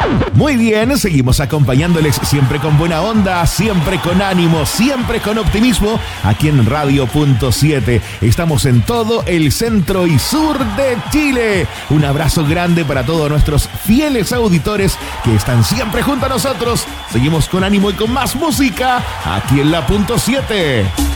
Muy bien, seguimos acompañándoles siempre con buena onda, siempre con ánimo, siempre con optimismo, aquí en Radio Punto 7. Estamos en todo el centro y sur de Chile. Un abrazo grande para todos nuestros fieles auditores que están siempre junto a nosotros. Seguimos con ánimo y con más música aquí en la Punto 7.